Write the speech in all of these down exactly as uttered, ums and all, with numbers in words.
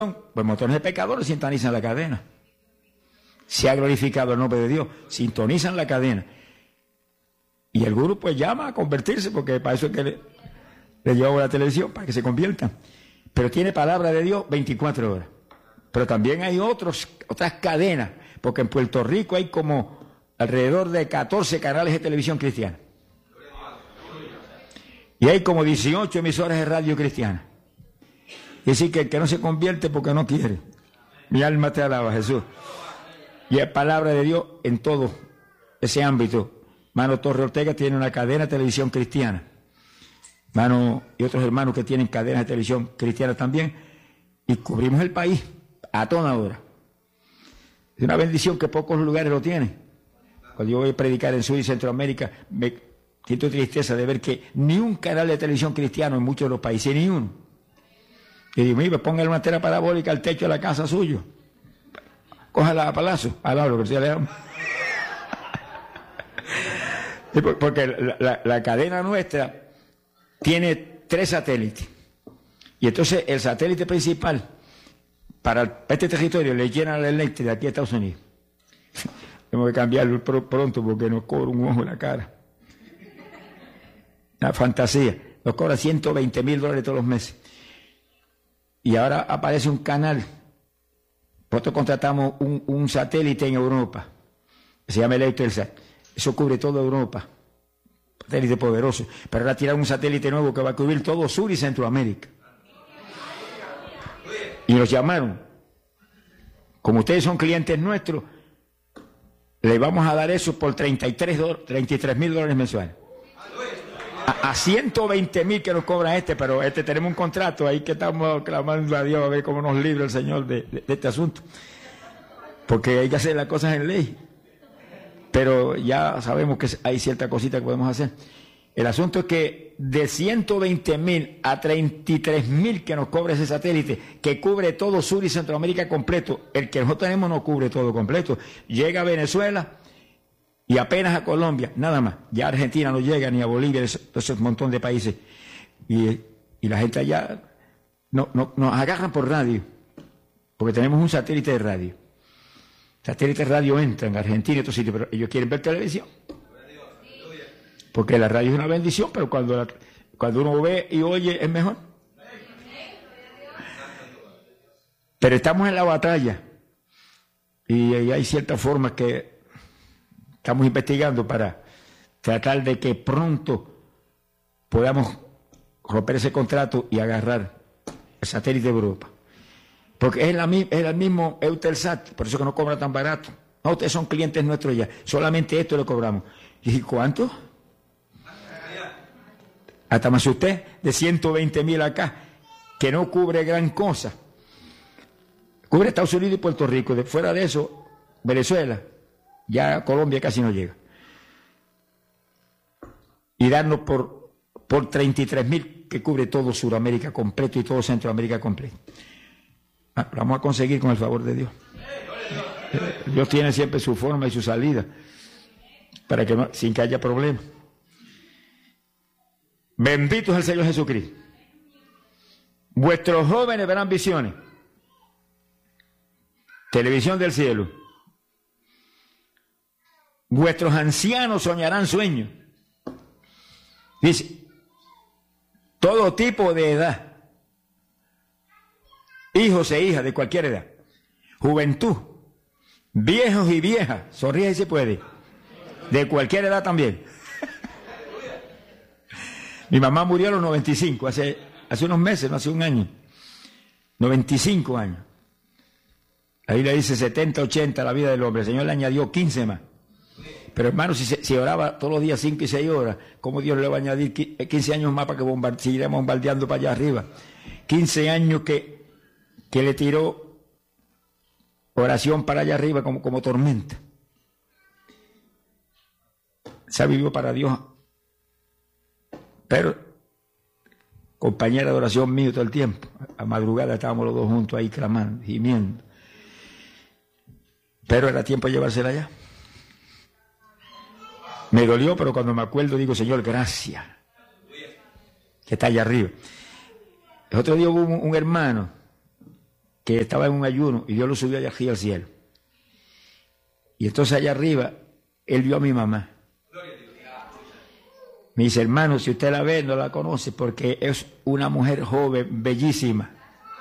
pues montones de pecadores sintonizan la cadena. Se ha glorificado el nombre de Dios, sintonizan la cadena. Y el gurú pues llama a convertirse, porque para eso es que le, le llevamos la televisión, para que se conviertan. Pero tiene palabra de Dios veinticuatro horas. Pero también hay otros, otras cadenas, porque en Puerto Rico hay como alrededor de catorce canales de televisión cristiana. Y hay como dieciocho emisoras de radio cristiana. Y decir que el que no se convierte porque no quiere. Mi alma te alaba, Jesús. Y hay palabra de Dios en todo ese ámbito. Mano Torre Ortega tiene una cadena de televisión cristiana. Mano y otros hermanos que tienen cadenas de televisión cristiana también. Y cubrimos el país a toda hora. Es una bendición que pocos lugares lo tienen. Cuando yo voy a predicar en Sur y Centroamérica, me siento tristeza de ver que ni un canal de televisión cristiano en muchos de los países, ni uno. Y digo, mire, póngale una tela parabólica al techo de la casa suyo. Cójala a palazo, al hablo, que se le llama. Porque la, la, la cadena nuestra tiene tres satélites. Y entonces el satélite principal, para este territorio, le llena la eléctrica de aquí a Estados Unidos. Tenemos que cambiarlo pronto porque nos cobra un ojo en la cara. Una fantasía. Nos cobra ciento veinte mil dólares todos los meses. Y ahora aparece un canal. Nosotros contratamos un, un satélite en Europa. Se llama Electrosat. Eso cubre toda Europa. Satélite poderoso. Pero ahora tiran un satélite nuevo que va a cubrir todo Sur y Centroamérica. Y nos llamaron. Como ustedes son clientes nuestros, le vamos a dar eso por treinta y tres mil dólares mensuales. A, a ciento veinte mil que nos cobra este, pero este tenemos un contrato ahí que estamos clamando a Dios a ver cómo nos libra el Señor de, de, de este asunto. Porque hay que hacer las cosas en ley. Pero ya sabemos que hay cierta cosita que podemos hacer. El asunto es que de ciento veinte mil a treinta y tres mil que nos cobra ese satélite, que cubre todo Sur y Centroamérica completo, el que nosotros tenemos no cubre todo completo. Llega a Venezuela y apenas a Colombia, nada más. Ya a Argentina no llega, ni a Bolivia, ese, ese montón de países. Y, y la gente allá no, no, nos agarran por radio, porque tenemos un satélite de radio. Satélite de radio entra en Argentina y otros sitios, pero ellos quieren ver televisión. Porque la radio es una bendición, pero cuando, la, cuando uno ve y oye es mejor. Pero estamos en la batalla y, y hay ciertas formas que estamos investigando para tratar de que pronto podamos romper ese contrato y agarrar el satélite de Europa. Porque es, la, es el mismo Eutelsat, por eso que no cobra tan barato. No, ustedes son clientes nuestros ya, solamente esto le cobramos. Y dije, ¿cuánto? Hasta más usted, de ciento veinte mil acá, que no cubre gran cosa. Cubre Estados Unidos y Puerto Rico. De fuera de eso, Venezuela, ya Colombia casi no llega. Y darnos por, por treinta y tres mil que cubre todo Sudamérica completo y todo Centroamérica completo. Ah, lo vamos a conseguir con el favor de Dios. Dios tiene siempre su forma y su salida, para que no, sin que haya problemas. Bendito es el Señor Jesucristo. Vuestros jóvenes verán visiones. Televisión del cielo. Vuestros ancianos soñarán sueños. Dice, todo tipo de edad. Hijos e hijas de cualquier edad. Juventud. Viejos y viejas. Sonríe si puede. De cualquier edad también. Mi mamá murió a los noventa y cinco, hace, hace unos meses, no hace un año. noventa y cinco años. Ahí le dice setenta, ochenta la vida del hombre. El Señor le añadió quince más. Pero hermano, si, se, si oraba todos los días cinco y seis horas, ¿cómo Dios le va a añadir quince años más para que bombard siguiera bombardeando para allá arriba? quince años que, que le tiró oración para allá arriba como, como tormenta. Se ha vivido para Dios. Pero, compañera de oración mío todo el tiempo. A madrugada estábamos los dos juntos ahí clamando, gimiendo. Pero era tiempo de llevársela allá. Me dolió, pero cuando me acuerdo digo, Señor, gracias. Que está allá arriba. El otro día hubo un, un hermano que estaba en un ayuno y Dios lo subió allá arriba al cielo. Y entonces allá arriba, él vio a mi mamá. Me dice, hermano, si usted la ve, no la conoce porque es una mujer joven, bellísima.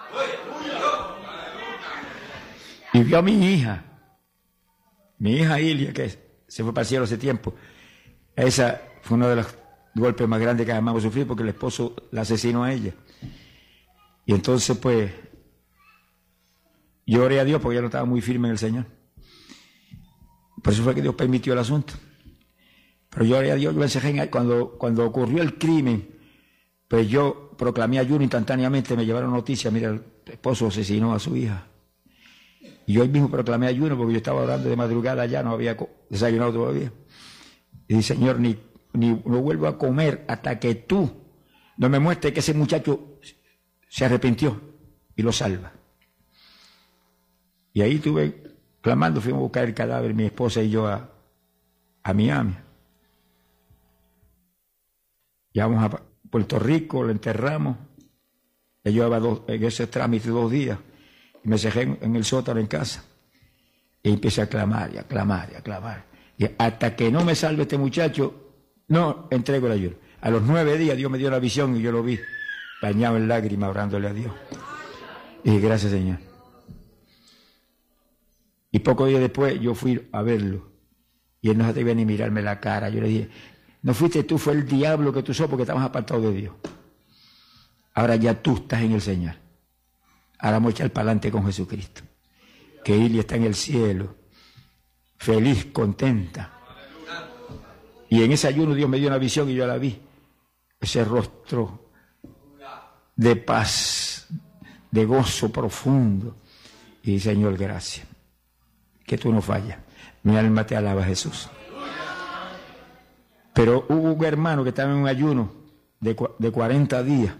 Y vio a mi hija, mi hija Ilia, que se fue para el cielo hace tiempo. Esa fue uno de los golpes más grandes que jamás sufrí porque el esposo la asesinó a ella. Y entonces, pues, yo oré a Dios porque ella no estaba muy firme en el Señor. Por eso fue que Dios permitió el asunto. Pero yo oré a Dios, yo encerré en, cuando, cuando ocurrió el crimen, pues yo proclamé ayuno instantáneamente, me llevaron noticias, mira, el esposo asesinó a su hija. Y yo ahí mismo proclamé ayuno porque yo estaba orando de madrugada ya, no había desayunado todavía. Y dije, Señor, ni, ni no vuelvo a comer hasta que tú no me muestres que ese muchacho se arrepintió y lo salva. Y ahí estuve clamando, fuimos a buscar el cadáver, mi esposa y yo, a, a Miami. Llevamos a Puerto Rico, lo enterramos. Yo llevaba dos, en ese trámite dos días. Y me cerré en, en el sótano en casa. Y empecé a clamar y a clamar y a clamar. Y hasta que no me salve este muchacho, no entrego el ayuno. A los nueve días Dios me dio la visión y yo lo vi bañado en lágrimas orándole a Dios. Y dije, gracias Señor. Y pocos días después yo fui a verlo. Y él no se atrevía ni mirarme la cara. Yo le dije, no fuiste tú, fue el diablo que tú sos porque estabas apartado de Dios. Ahora ya tú estás en el Señor. Ahora vamos a echar para adelante con Jesucristo. Que Ilia está en el cielo, feliz, contenta. Y en ese ayuno Dios me dio una visión y yo la vi. Ese rostro de paz, de gozo profundo. Y Señor, gracias. Que tú no fallas. Mi alma te alaba, Jesús. Pero hubo un hermano que estaba en un ayuno de, de cuarenta días.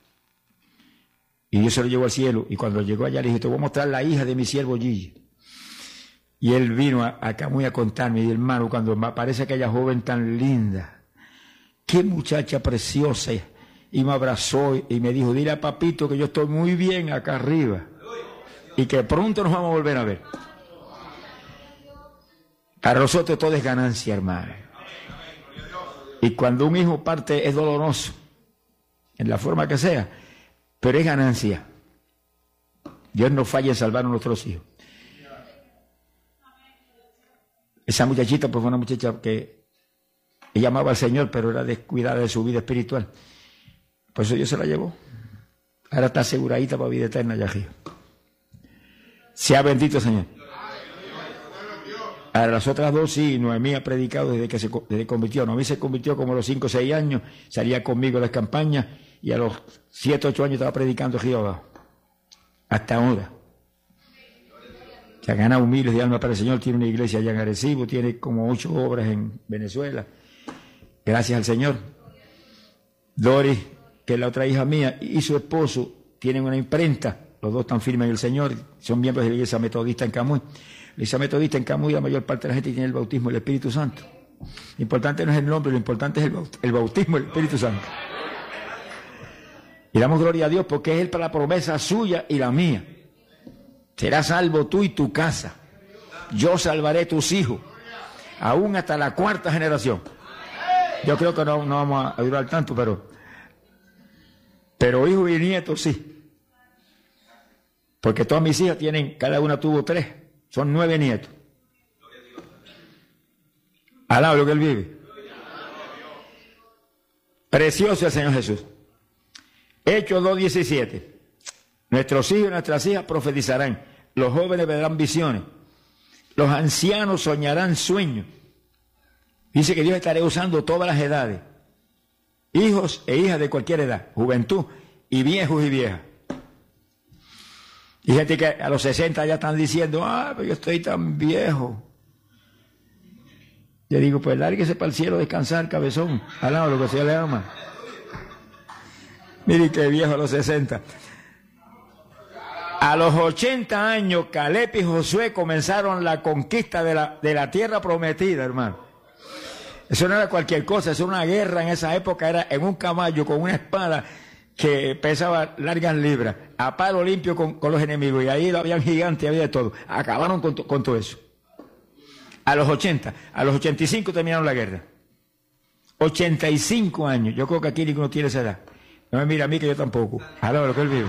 Y Dios se lo llevó al cielo. Y cuando llegó allá le dije, te voy a mostrar la hija de mi siervo Gigi. Y él vino a, acá muy a contarme, y hermano, cuando me aparece aquella joven tan linda, qué muchacha preciosa, y me abrazó y me dijo, dile a papito que yo estoy muy bien acá arriba y que pronto nos vamos a volver a ver. Para nosotros todo es ganancia, hermano. Y cuando un hijo parte es doloroso, en la forma que sea, pero es ganancia. Dios no falla en salvar a nuestros hijos. Esa muchachita pues fue una muchacha que ella amaba al Señor, pero era descuidada de su vida espiritual. Por eso Dios se la llevó. Ahora está aseguradita para vida eterna allá arriba. Sea bendito el Señor. Ahora las otras dos sí, Noemí ha predicado desde que se desde convirtió. Noemí se convirtió como a los cinco o seis años, salía conmigo a las campañas y a los siete o ocho años estaba predicando aquí abajo. Hasta ahora. Se ha ganado miles de almas para el Señor, tiene una iglesia allá en Arecibo, tiene como ocho obras en Venezuela. Gracias al Señor. Doris, que es la otra hija mía, y su esposo tienen una imprenta, los dos están firmes en el Señor, son miembros de la iglesia metodista en Camuy. La iglesia metodista en Camuy, la mayor parte de la gente tiene el bautismo del Espíritu Santo. Lo importante no es el nombre, lo importante es el, baut el bautismo del Espíritu Santo. Y damos gloria a Dios porque es Él para la promesa suya y la mía. Serás salvo tú y tu casa. Yo salvaré tus hijos, aún hasta la cuarta generación. Yo creo que no, no vamos a durar tanto, pero, pero hijos y nietos sí. Porque todas mis hijas tienen, cada una tuvo tres, son nueve nietos. Alaba lo que Él vive. Precioso el Señor Jesús. Hechos dos diecisiete. Nuestros hijos y nuestras hijas profetizarán, los jóvenes verán visiones, los ancianos soñarán sueños. Dice que Dios estará usando todas las edades, hijos e hijas de cualquier edad, juventud y viejos y viejas. Y gente que a los sesenta ya están diciendo, ah, pero yo estoy tan viejo. Yo digo, pues lárguese para el cielo a descansar, cabezón, al lado de lo que se le ama. Mire qué viejo a los sesenta. A los ochenta años, Caleb y Josué comenzaron la conquista de la, de la tierra prometida, hermano. Eso no era cualquier cosa, eso era una guerra en esa época, era en un caballo con una espada, que pesaba largas libras, a palo limpio con, con los enemigos, y ahí habían gigantes, había de todo. Acabaron con, con todo eso. A los ochenta, a los ochenta y cinco terminaron la guerra. ochenta y cinco años. Yo creo que aquí ninguno tiene esa edad. No me mira a mí, que yo tampoco. Alaba lo que él vive.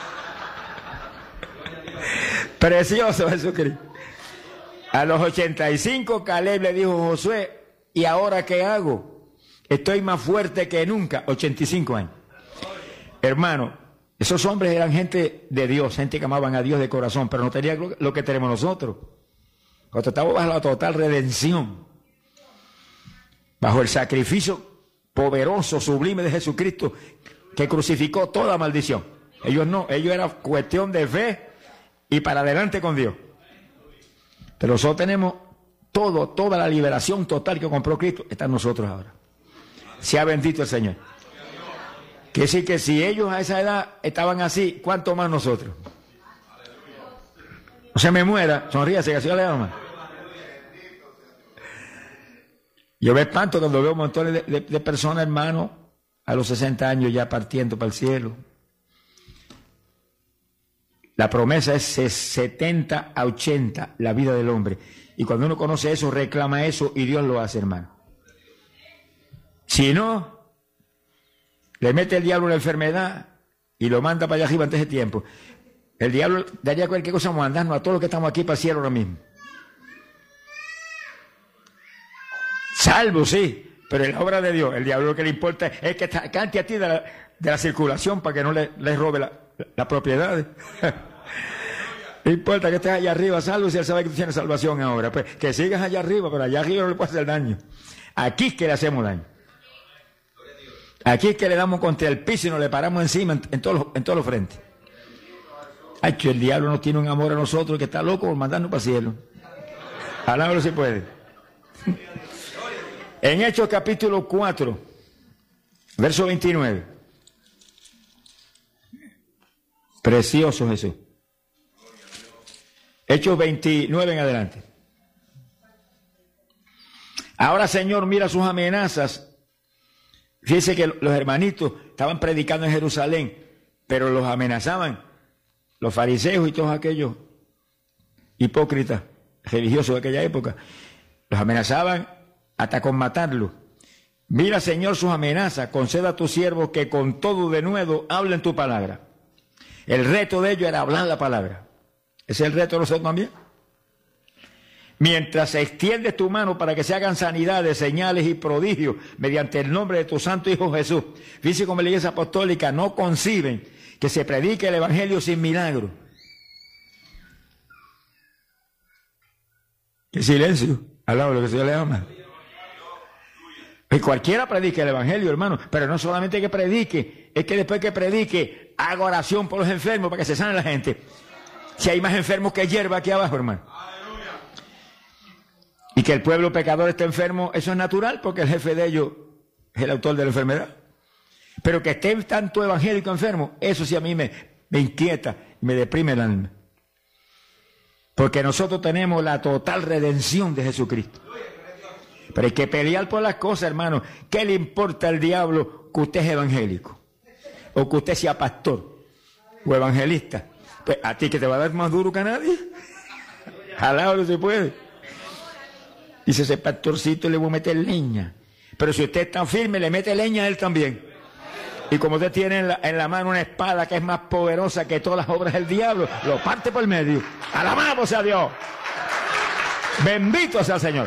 Precioso Jesucristo. A los ochenta y cinco, Caleb le dijo a Josué, ¿y ahora qué hago? Estoy más fuerte que nunca. ochenta y cinco años. Hermano, esos hombres eran gente de Dios, gente que amaban a Dios de corazón, pero no tenían lo, lo que tenemos nosotros. Cuando estamos bajo la total redención, bajo el sacrificio poderoso, sublime de Jesucristo, que crucificó toda maldición. Ellos no, ellos era cuestión de fe y para adelante con Dios. Pero nosotros tenemos todo, toda la liberación total que compró Cristo, está en nosotros ahora. Sea bendito el Señor. Quiere decir que si ellos a esa edad estaban así, ¿cuánto más nosotros? No se me muera, sonríase, que así le ama. Yo me espanto cuando veo montones de, de, de personas, hermanos, a los sesenta años ya partiendo para el cielo. La promesa es setenta a ochenta, la vida del hombre. Y cuando uno conoce eso, reclama eso y Dios lo hace, hermano. Si no, le mete el diablo una enfermedad y lo manda para allá arriba antes de tiempo. El diablo daría cualquier cosa mandarnos a todos los que estamos aquí para el cielo ahora mismo. Salvo, sí, pero en la obra de Dios, el diablo lo que le importa es que cante a ti de la, de la circulación para que no le, le robe la, la propiedad. No importa que estés allá arriba, salvo si él sabe que tú tienes salvación ahora. Pues que sigas allá arriba, pero allá arriba no le puede hacer daño. Aquí es que le hacemos daño. Aquí es que le damos contra el piso y nos le paramos encima en, en todos los, en todos los frentes. Ay, que el diablo nos tiene un amor a nosotros que está loco por mandarnos para el cielo. Alábalo si puede. En Hechos capítulo cuatro, verso veintinueve. Precioso Jesús. Hechos veintinueve en adelante. Ahora, Señor, mira sus amenazas. Fíjense que los hermanitos estaban predicando en Jerusalén, pero los amenazaban los fariseos y todos aquellos hipócritas religiosos de aquella época. Los amenazaban hasta con matarlos. Mira, Señor, sus amenazas. Conceda a tus siervos que con todo denuedo hablen tu palabra. El reto de ellos era hablar la palabra. ¿Ese es el reto de nosotros también? Mientras extiendes tu mano para que se hagan sanidades, señales y prodigios mediante el nombre de tu santo Hijo Jesús. Fíjense como la Iglesia Apostólica no conciben que se predique el Evangelio sin milagro. ¡Qué silencio! Al lado de lo que se le ama. Y cualquiera predique el Evangelio, hermano, pero no solamente que predique, es que después que predique, haga oración por los enfermos para que se sane la gente. Si hay más enfermos que hierba aquí abajo, hermano. Y que el pueblo pecador esté enfermo, eso es natural, porque el jefe de ellos es el autor de la enfermedad. Pero que esté tanto evangélico enfermo, eso sí a mí me, me inquieta y me deprime el alma. Porque nosotros tenemos la total redención de Jesucristo. Pero hay que pelear por las cosas, hermano. ¿Qué le importa al diablo que usted es evangélico? O que usted sea pastor o evangelista. Pues a ti que te va a dar más duro que a nadie. Jalado no se puede. Dice ese pastorcito, le voy a meter leña. Pero si usted está firme, le mete leña a él también. Y como usted tiene en la, en la mano una espada que es más poderosa que todas las obras del diablo, lo parte por el medio. Alabamos a Dios. Bendito sea el Señor.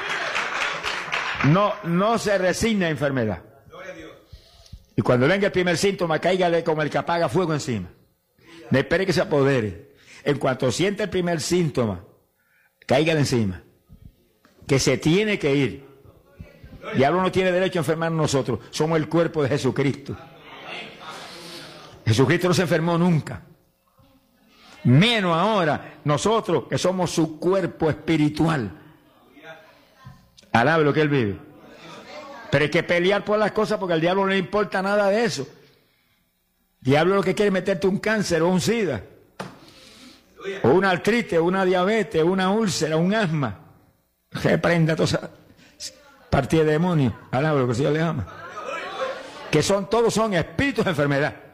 No, no se resigna a enfermedad. Y cuando venga el primer síntoma, cáigale como el que apaga fuego encima. No espere que se apodere. En cuanto sienta el primer síntoma, cáigale encima. Que se tiene que ir. El diablo no tiene derecho a enfermar a nosotros. Somos el cuerpo de Jesucristo. Jesucristo no se enfermó nunca. Menos ahora nosotros que somos su cuerpo espiritual. Alabe lo que él vive. Pero hay que pelear por las cosas porque al diablo no le importa nada de eso. El diablo lo que quiere es meterte un cáncer o un sida. O una artritis, o una diabetes, o una úlcera, un asma. Reprenda toda esa partida de demonios. Alabe lo que el Señor le ama. Que son, todos son espíritus de enfermedad.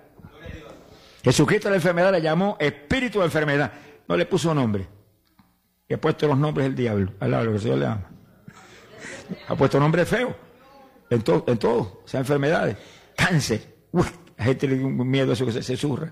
Jesucristo a la enfermedad le llamó espíritu de enfermedad. No le puso nombre. Y ha puesto los nombres del diablo. Al lado de lo que el Señor le ama. Ha puesto nombres feos. En todo, en todo. O sea, enfermedades. Cáncer. Uy, la gente le da un miedo a eso que se, se surra.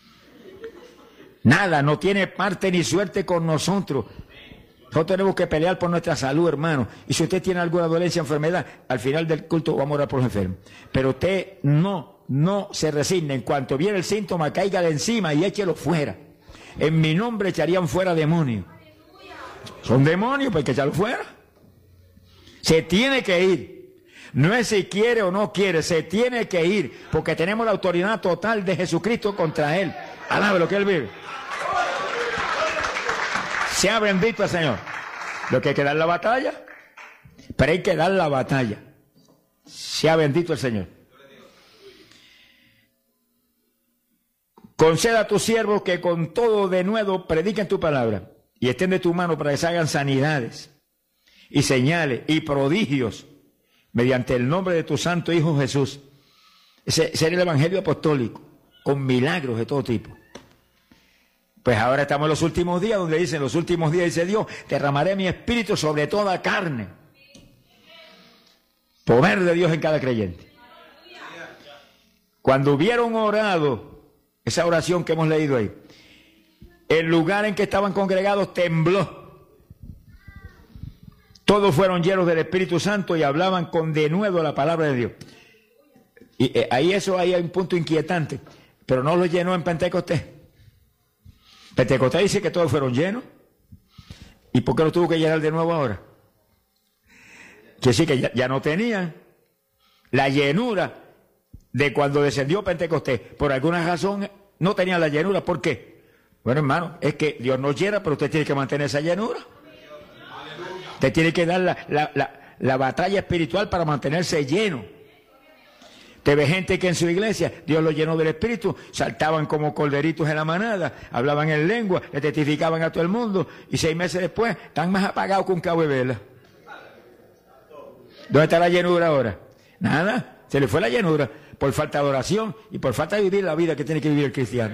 Nada, no tiene parte ni suerte con nosotros. Nosotros tenemos que pelear por nuestra salud, hermano. Y si usted tiene alguna dolencia o enfermedad, al final del culto vamos a orar por los enfermos. Pero usted no, no se resigne. En cuanto viene el síntoma, caiga de encima y échelo fuera. En mi nombre echarían fuera demonios. Son demonios, pues hay que echarlo fuera. Se tiene que ir. No es si quiere o no quiere, se tiene que ir. Porque tenemos la autoridad total de Jesucristo contra él. Alabe lo que él vive. Sea bendito el Señor. Lo que hay que dar la batalla, pero hay que dar la batalla. Sea bendito el Señor. Conceda a tus siervos que con todo de nuevo prediquen tu palabra y extiende tu mano para que se hagan sanidades y señales y prodigios mediante el nombre de tu santo Hijo Jesús. Ese es el evangelio apostólico, con milagros de todo tipo. Pues ahora estamos en los últimos días, donde dice, en los últimos días, dice Dios, derramaré mi espíritu sobre toda carne. Poder de Dios en cada creyente. Cuando hubieron orado, esa oración que hemos leído ahí, el lugar en que estaban congregados tembló. Todos fueron llenos del Espíritu Santo y hablaban con denuedo la palabra de Dios. Y eh, ahí eso, ahí hay un punto inquietante, pero no lo llenó en Pentecostés. Pentecostés dice que todos fueron llenos. ¿Y por qué lo tuvo que llenar de nuevo ahora? Que sí, que ya, ya no tenían la llenura de cuando descendió Pentecostés. Por alguna razón no tenían la llenura. ¿Por qué? Bueno, hermano, es que Dios nos llena, pero usted tiene que mantener esa llenura. Usted tiene que dar la, la, la, la batalla espiritual para mantenerse lleno. Te ve gente que en su iglesia Dios los llenó del Espíritu, saltaban como corderitos en la manada, hablaban en lengua, le testificaban a todo el mundo, y seis meses después están más apagados que un cabo de vela. ¿Dónde está la llenura ahora? Nada, se le fue la llenura por falta de oración y por falta de vivir la vida que tiene que vivir el cristiano.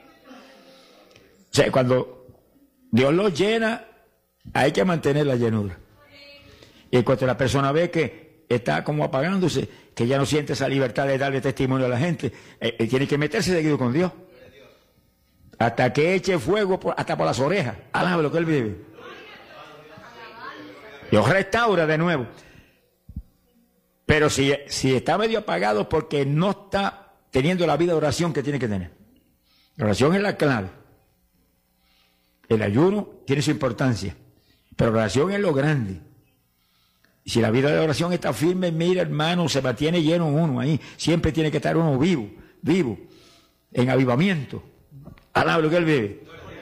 O sea, cuando Dios los llena, hay que mantener la llenura. Y cuando la persona ve que está como apagándose, que ya no siente esa libertad de darle testimonio a la gente, eh, eh, tiene que meterse seguido con Dios. Hasta que eche fuego por, hasta por las orejas. Alaba lo que él vive. Dios restaura de nuevo. Pero si, si está medio apagado porque no está teniendo la vida de oración que tiene que tener. La oración es la clave. El ayuno tiene su importancia, pero la oración es lo grande. Y si la vida de oración está firme, mira, hermano, se mantiene lleno uno ahí. Siempre tiene que estar uno vivo, vivo, en avivamiento. Alaba lo que él vive.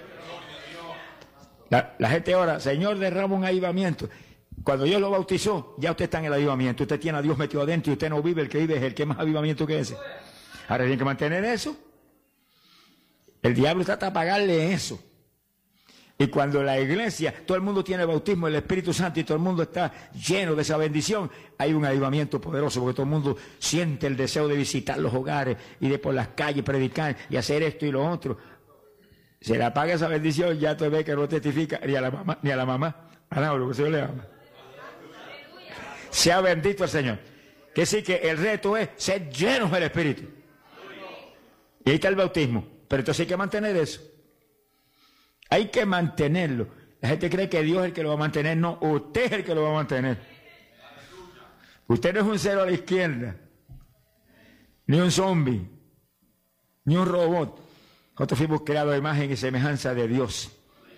La, la gente ora, Señor, derrama un avivamiento. Cuando Dios lo bautizó, ya usted está en el avivamiento. Usted tiene a Dios metido adentro y usted no vive. El que vive es el que más avivamiento que ese. Ahora tiene que mantener eso. El diablo trata de apagarle eso. Y cuando la iglesia, todo el mundo tiene bautismo del Espíritu Santo y todo el mundo está lleno de esa bendición, hay un avivamiento poderoso porque todo el mundo siente el deseo de visitar los hogares y de por las calles predicar y hacer esto y lo otro. Se le apaga esa bendición, ya te ve que no testifica ni a la mamá, ni a la mamá. A nada, lo que el Señor le ama. Sea bendito el Señor. Que sí que el reto es ser llenos del Espíritu. Y ahí está el bautismo. Pero entonces hay que mantener eso. Hay que mantenerlo. La gente cree que Dios es el que lo va a mantener. No, usted es el que lo va a mantener. Usted no es un cero a la izquierda, ni un zombie, ni un robot. Nosotros fuimos creados a imagen y semejanza de Dios.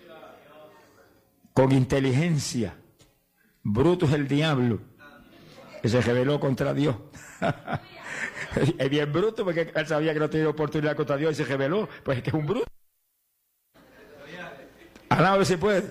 Con inteligencia. Bruto es el diablo, que se rebeló contra Dios. Es bien bruto porque él sabía que no tenía oportunidad contra Dios y se rebeló. Pues es que es un bruto. Alaba si puede.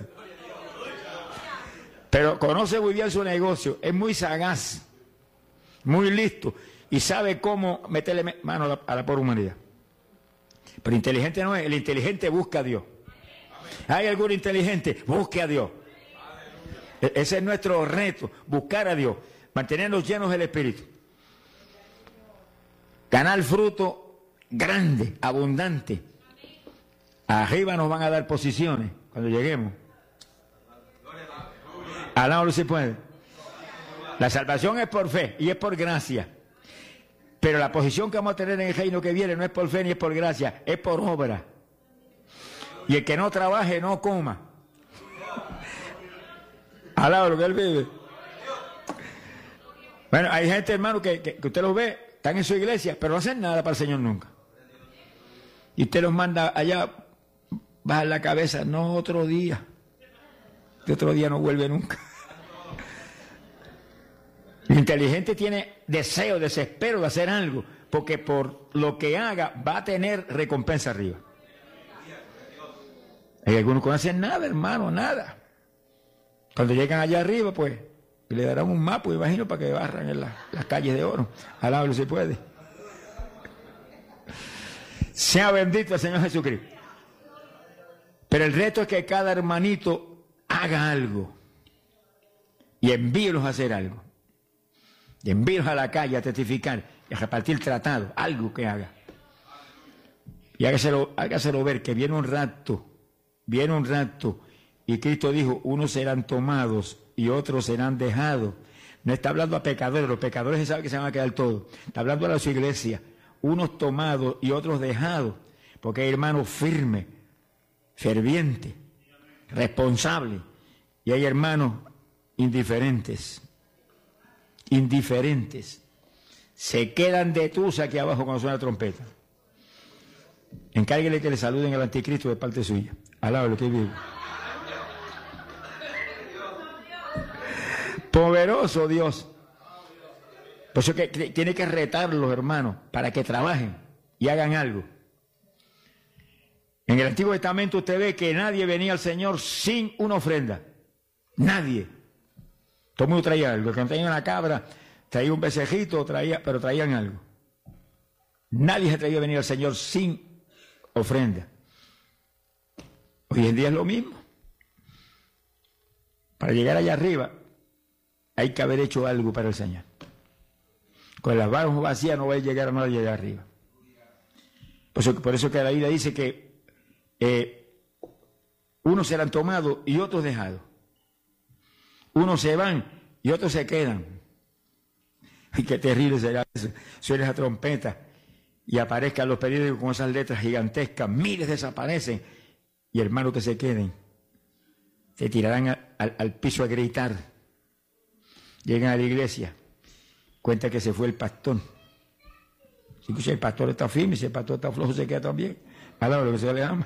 Pero conoce muy bien su negocio, es muy sagaz, muy listo y sabe cómo meterle mano a la, a la pobre humanidad. Pero inteligente no es, el inteligente busca a Dios. ¿Hay algún inteligente? Busque a Dios. E- ese es nuestro reto, buscar a Dios, mantenernos llenos del Espíritu. Ganar fruto grande, abundante. Arriba nos van a dar posiciones cuando lleguemos. Al lado no se puede. La salvación es por fe y es por gracia. Pero la posición que vamos a tener en el reino que viene no es por fe ni es por gracia, es por obra. Y el que no trabaje no coma. Al lado de lo que él vive. Bueno, hay gente, hermano, que, que, que usted los ve, están en su iglesia, pero no hacen nada para el Señor nunca. Y usted los manda allá, baja la cabeza, no otro día. De otro día no vuelve nunca. El inteligente tiene deseo, desespero de hacer algo, porque por lo que haga va a tener recompensa arriba. Hay algunos que no hacen nada, hermano, nada. Cuando llegan allá arriba, pues, le darán un mapa, imagino, para que barran en la, las calles de oro. Alábalo si puede. Sea bendito el Señor Jesucristo. Pero el reto es que cada hermanito haga algo y envíelos a hacer algo. Y envíelos a la calle a testificar y a repartir tratados, algo que haga. Y hágaselo, hágaselo ver que viene un rato, viene un rato, y Cristo dijo, unos serán tomados y otros serán dejados. No está hablando a pecadores, los pecadores se saben que se van a quedar todos. Está hablando a la su iglesia, unos tomados y otros dejados, porque hay hermanos firmes, fervientes, responsables, y hay hermanos indiferentes. Indiferentes. Se quedan de tusa aquí abajo cuando suena la trompeta. Encárguele que le saluden al anticristo de parte suya. Alábalo que vive. Poderoso Dios. Por eso que tiene que retarlos, hermanos, para que trabajen y hagan algo. En el Antiguo Testamento usted ve que nadie venía al Señor sin una ofrenda. Nadie. Todo el mundo traía algo. El que no traía una cabra, traía un becejito, traía, pero traían algo. Nadie se atrevía a venir al Señor sin ofrenda. Hoy en día es lo mismo. Para llegar allá arriba, hay que haber hecho algo para el Señor. Con las manos vacías no va a llegar a nadie allá arriba. Por eso, por eso que la Biblia dice que eh, unos serán tomados y otros dejados. Unos se van y otros se quedan. Y qué terrible será eso. Suena esa trompeta y aparezcan los periódicos con esas letras gigantescas. Miles desaparecen. Y hermanos que se queden, se tirarán a, a, al piso a gritar. Llegan a la iglesia. Cuenta que se fue el pastor. Si el pastor está firme, si el pastor está flojo, se queda también. Palabra lo que se le ama.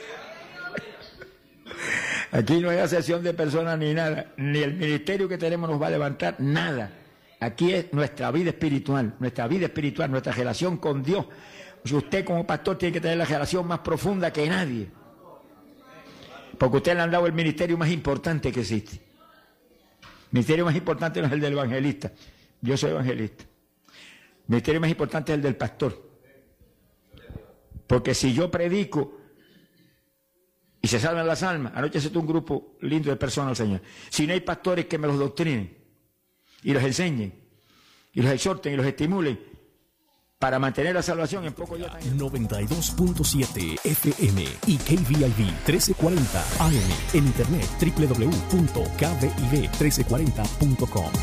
Aquí no hay asociación de personas ni nada, ni el ministerio que tenemos nos va a levantar, nada. Aquí es nuestra vida espiritual, nuestra vida espiritual, nuestra relación con Dios. Si usted como pastor tiene que tener la relación más profunda que nadie, porque usted le han dado el ministerio más importante que existe. El ministerio más importante no es el del evangelista, yo soy evangelista. El ministerio más importante es el del pastor. Porque si yo predico y se salvan las almas, anoche se tuvo un grupo lindo de personas al Señor. Si no hay pastores que me los doctrinen y los enseñen y los exhorten y los estimulen para mantener la salvación en poco ya tan... noventa y dos punto siete F M y K V I V trece cuarenta A M en internet doble u doble u doble u punto k v i v trece cuarenta punto com.